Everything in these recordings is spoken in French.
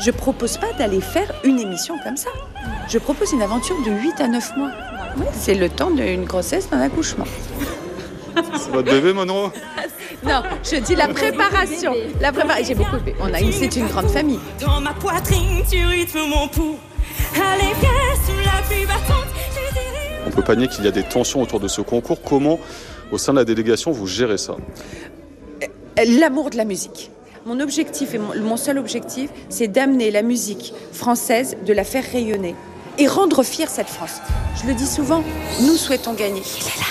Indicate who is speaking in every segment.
Speaker 1: Je propose pas d'aller faire une émission comme ça. Je propose une aventure de 8 à 9 mois. Oui, c'est le temps d'une grossesse, d'un accouchement.
Speaker 2: C'est votre bébé, Monroe?
Speaker 1: Non, je dis la préparation. J'ai beaucoup de bébés. C'est une grande famille.
Speaker 3: Dans ma poitrine, tu rythmes mon pouls. Allez, viens sous la pluie battante.
Speaker 2: On peut pas nier qu'il y a des tensions autour de ce concours. Comment, au sein de la délégation, vous gérez ça?
Speaker 1: L'amour de la musique. Mon objectif et mon seul objectif, c'est d'amener la musique française, de la faire rayonner et rendre fière cette France. Je le dis souvent, nous souhaitons gagner. Il est là.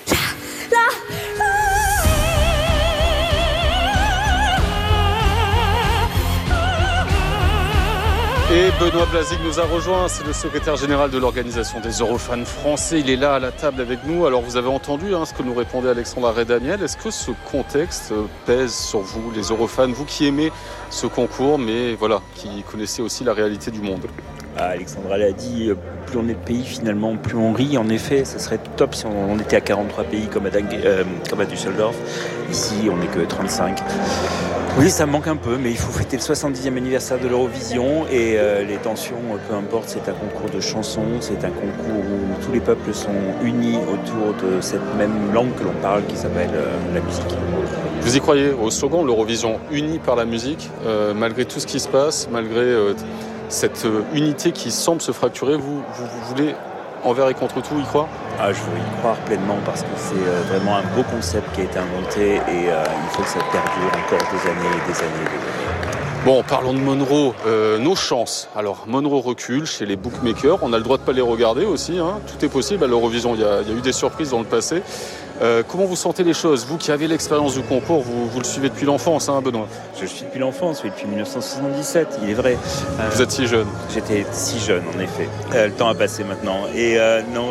Speaker 2: Et Benoît Blazic nous a rejoint, c'est le secrétaire général de l'organisation des Eurofans français. Il est là à la table avec nous. Alors vous avez entendu ce que nous répondait Alexandra Redaniel. Est-ce que ce contexte pèse sur vous, les Eurofans, vous qui aimez ce concours, mais voilà, qui connaissez aussi la réalité du monde?
Speaker 4: Alexandra l'a dit, plus on est de pays finalement, plus on rit. En effet, ça serait top si on était à 43 pays comme à Düsseldorf. Ici, on n'est que 35. Oui, ça me manque un peu, mais il faut fêter le 70e anniversaire de l'Eurovision et les tensions, peu importe, c'est un concours de chansons, c'est un concours où tous les peuples sont unis autour de cette même langue que l'on parle qui s'appelle la musique.
Speaker 2: Vous y croyez au slogan l'Eurovision unie par la musique, malgré tout ce qui se passe, malgré cette unité qui semble se fracturer, vous voulez envers et contre tout y croire?
Speaker 4: Je veux y croire pleinement parce que c'est vraiment un beau concept qui a été inventé et il faut que ça perdure encore des années et des années.
Speaker 2: Bon, parlons de Monroe, nos chances. Alors, Monroe recule chez les bookmakers, on a le droit de pas les regarder aussi, tout est possible à l'Eurovision, il y a eu des surprises dans le passé. Comment vous sentez les choses? Vous qui avez l'expérience du concours, vous le suivez depuis l'enfance, Benoît?
Speaker 4: Je le suis depuis l'enfance, oui, depuis 1977, il est vrai.
Speaker 2: Vous êtes si jeune.
Speaker 4: J'étais si jeune, en effet. Le temps a passé maintenant. Et non,